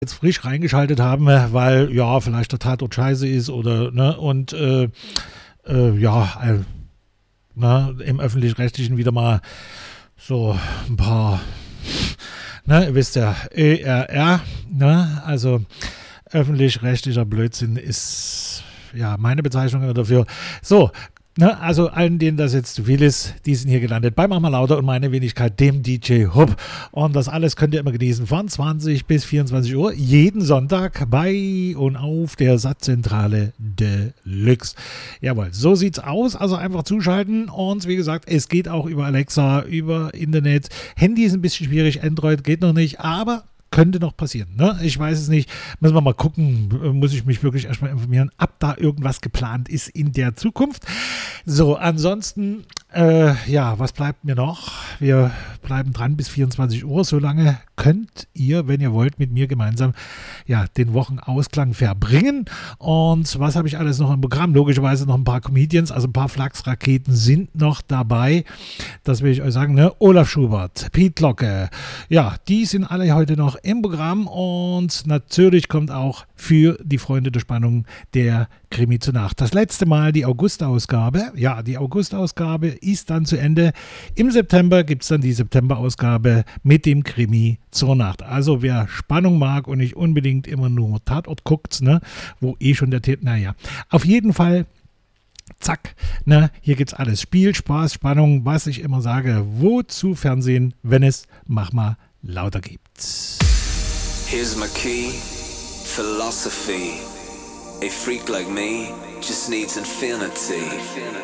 jetzt frisch reingeschaltet haben, weil ja vielleicht der Tatort scheiße ist oder ne und im öffentlich-rechtlichen wieder mal so ein paar, ne, ihr wisst ja, ÖRR, ne, also öffentlich-rechtlicher Blödsinn ist ja meine Bezeichnung dafür. So, ne, also allen, denen das jetzt zu viel ist, die sind hier gelandet bei Mach mal lauter und meine Wenigkeit, dem DJ Hub. Und das alles könnt ihr immer genießen von 20 bis 24 Uhr, jeden Sonntag bei und auf der Satzzentrale Deluxe. Jawohl, so sieht's aus. Also einfach zuschalten und wie gesagt, es geht auch über Alexa, über Internet. Handy ist ein bisschen schwierig, Android geht noch nicht, aber könnte noch passieren, ne? Ich weiß es nicht. Müssen wir mal gucken. Muss ich mich wirklich erstmal informieren, ob da irgendwas geplant ist in der Zukunft. So, ansonsten, was bleibt mir noch? Wir bleiben dran bis 24 Uhr. Solange könnt ihr, wenn ihr wollt, mit mir gemeinsam den Wochenausklang verbringen. Und was habe ich alles noch im Programm? Logischerweise noch ein paar Comedians, also ein paar Flachsraketen sind noch dabei. Das will ich euch sagen, ne? Olaf Schubert, Piet Locke, ja, die sind alle heute noch im Programm und natürlich kommt auch für die Freunde der Spannung der Krimi zur Nacht. Das letzte Mal die August-Ausgabe. Ja, die August-Ausgabe ist dann zu Ende. Im September gibt es dann die September-Ausgabe mit dem Krimi zur Nacht. Also wer Spannung mag und nicht unbedingt immer nur Tatort guckt, ne, wo schon der auf jeden Fall zack, ne, hier gibt's alles. Spiel, Spaß, Spannung, was ich immer sage. Wozu Fernsehen, wenn es Mach mal lauter gibt. Here's my key, philosophy. A freak like me just needs infinity.